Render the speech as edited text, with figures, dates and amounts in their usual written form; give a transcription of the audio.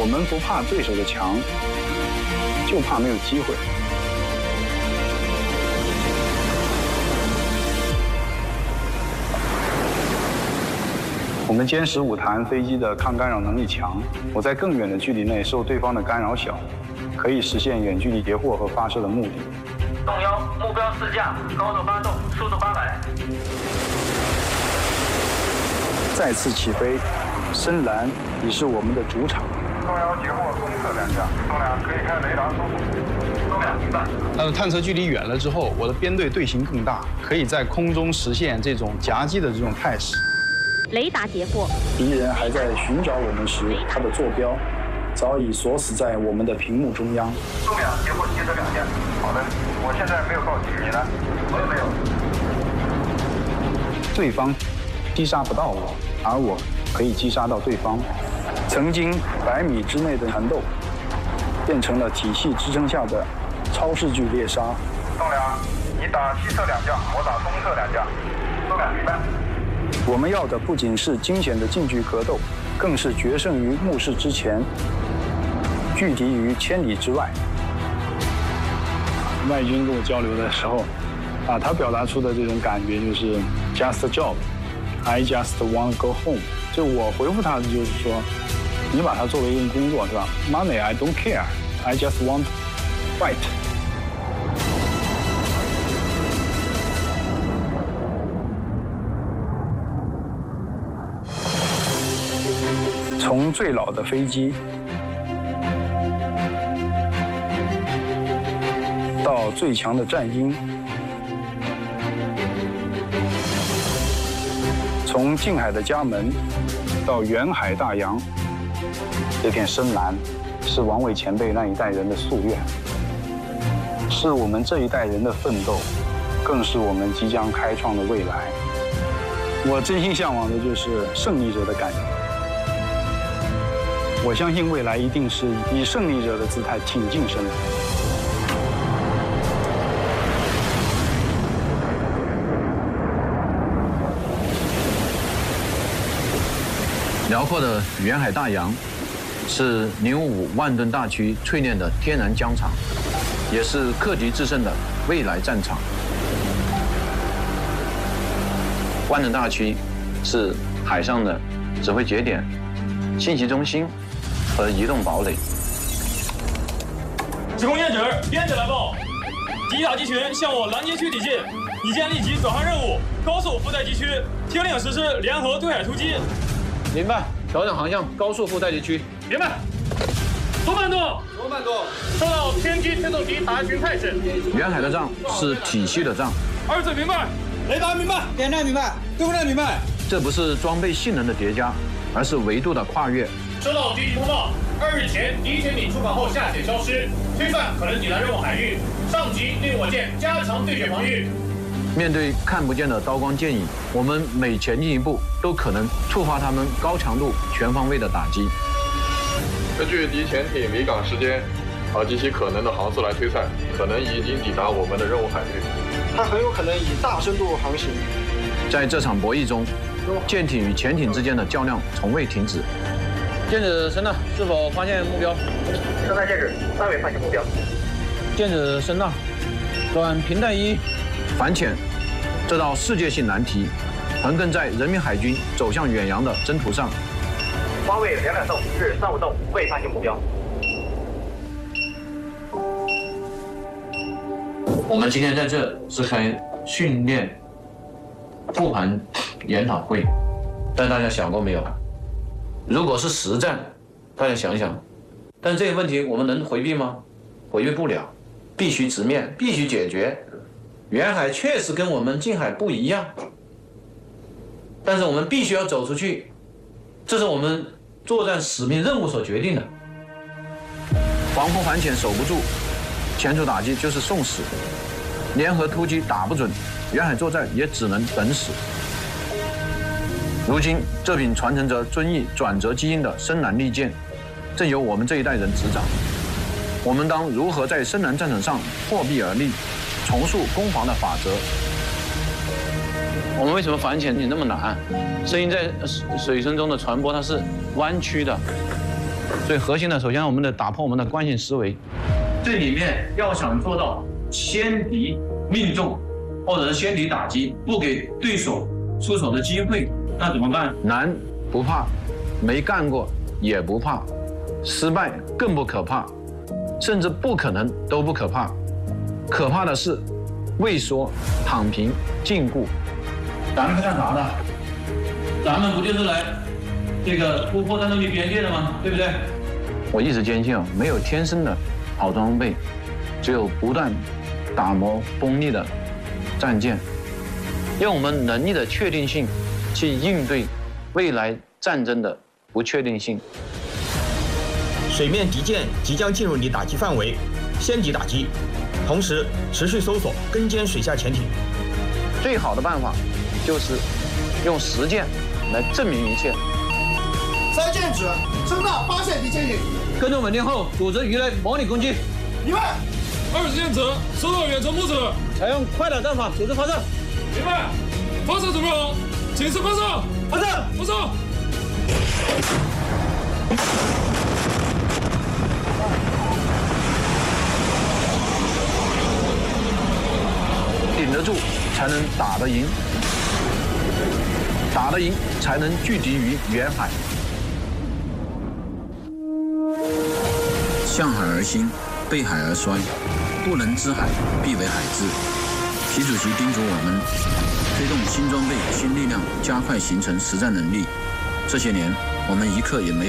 我们不怕对手的强，就怕没有机会。我们歼15弹飞机的抗干扰能力强，我在更远的距离内受对方的干扰小，可以实现远距离截获和发射的目的。 动幺，目标4架，高度发动，速度800。 再次起飞，深蓝已是我们的主场。 动幺截获东侧2架，动2可以开雷达搜索。 动2明白。 探测距离远了之后，我的编队队形更大，可以在空中实现这种夹击的这种态势。 雷达截获。 敌人还在寻找我们时，他的坐标早已锁死在我们的屏幕中央。 动2截获机车2架。好的，我现在没有告警，你呢？ 我也没有。 对方击杀不到我，而我可以击杀到对方。曾经100米之内的缠斗，变成了体系支撑下的超视距猎杀。 动2，你打西侧2架，我打东侧2架。 动2明白。 我们要的不仅是惊险的近距格斗，更是决胜于目视之前，拒敌于千里之外。外军跟我交流的时候，他表达出的这种感觉就是 just a job, I just want to go home。就我回复他的就是说，你把它作为一个工作是吧 ？Money I don't care, I just want to fight。从最老的飞机到最强的战鹰，从近海的家门到远海大洋，这片深蓝是王伟前辈那一代人的夙愿，是我们这一代人的奋斗，更是我们即将开创的未来。我真心向往的就是胜利者的感觉。我相信未来一定是以胜利者的姿态挺进生活。 辽阔的远海大洋是055万吨大驱淬炼的天然疆场，也是克敌制胜的未来战场。万吨大驱是海上的指挥节点、信息中心和移动堡垒。 指控验指，编制来报，敌打击群向我拦截区抵近，已见立即转换任务，高速覆盖敌区，听令实施联合对海突击。 明白，调整航向，高速覆盖敌区。 明白。多慢动，收到天机推动敌打击群态势。 远海的仗是体系的仗。 二嘴明白，雷达明白， 点战明白，对空战明白。 这不是装备性能的叠加，而是维度的跨越。 收到敌机通报，2日前敌潜艇出港后下潜消失，推算可能抵达任务海域，上级令我舰加强对潜防御。 面对看不见的刀光剑影，我们每前进一步都可能触发他们高强度、全方位的打击。 根据敌潜艇离港时间及其可能的航速来推算，可能已经抵达我们的任务海域。 它很有可能以大深度航行。 在这场博弈中，舰艇与潜艇之间的较量从未停止。舰指声呐，是否发现目标？ 声呐舰指，尚未发现目标。 舰指声呐，转平台1。反潜这道世界性难题，横亘在人民海军走向远洋的征途上。 方位2两洞至3-5洞，未发现目标。 我们今天在这是开训练复盘研讨会，但大家想过没有？如果是实战，大家想一想，但这个问题我们能回避吗？回避不了，必须直面，必须解决。远海确实跟我们近海不一样，但是我们必须要走出去，这是我们作战使命任务所决定的。防空反潜守不住，潜阻打击就是送死，联合突击打不准，远海作战也只能等死。如今这柄传承着遵义转折基因的深蓝利剑，正由我们这一代人执掌。我们当如何在深蓝战场上破壁而立，重塑攻防的法则？我们为什么反潜艇那么难？声音在水声中的传播它是弯曲的， 最核心的，首先我们得打破我们的惯性思维。 这里面要想做到先敌命中，或者是先敌打击，不给对手出手的机会，那怎么办？ 难不怕，没干过也不怕，失败更不可怕，甚至不可能都不可怕。可怕的是畏缩、躺平、禁锢。 咱们是干啥的？咱们不就是来这个突破战斗力边界的吗？对不对？ 我一直坚信没有天生的好装备，只有不断打磨锋利的战舰，用我们能力的确定性去应对未来战争的不确定性。 水面敌舰即将进入你打击范围，先敌打击，同时持续搜索跟监水下潜艇。 最好的办法就是用实践来证明一切。 3舰指声纳发现敌潜艇， 跟踪稳定后，组织鱼雷模拟攻击。 明白。 2舰指收到远程目指， 采用快打战法组织发射。 明白。发射准备好，请示发射。 发射。 发射。 顶得住才能打得赢，打得赢才能拒敌于远海。 向海而兴，背海而衰，不能知海，必为海之。习主席叮嘱我们，推动新装备、新力量，加快形成实战能力。这些年，我们一刻也没有